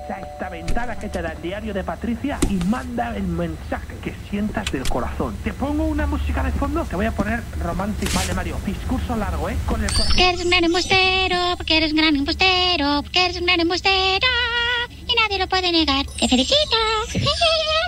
Pulsa esta ventana que te da el diario de Patricia y manda el mensaje que sientas del corazón. Te pongo una música de fondo, te voy a poner romántico. Vale, Mario, discurso largo, con el corazón. Porque eres un gran embustero, porque eres un gran embustero, porque eres un gran embustero y nadie lo puede negar. ¡Te felicito!